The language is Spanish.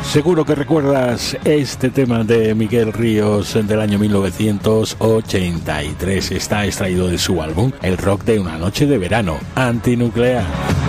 Seguro que recuerdas este tema de Miguel Ríos del año 1983. Está extraído de su álbum El rock de una noche de verano, Antinuclear.